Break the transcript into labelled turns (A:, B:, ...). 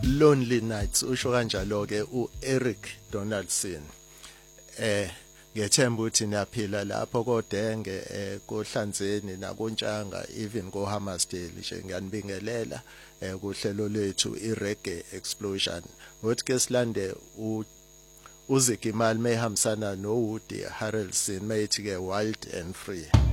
A: Lonely Nights usho kanjalo ke uEric Donaldson. Ngethemba ukuthi niyaphila lapho kodenge kohlanzeni nakontshanga even koHammersdale nje ngiyanibingelela kuhlelo lethu iReggae Explosion. Ngothi ke silande uZiggy Mal mehambisana noWoody Harrelson meyithi ke Wild and Free.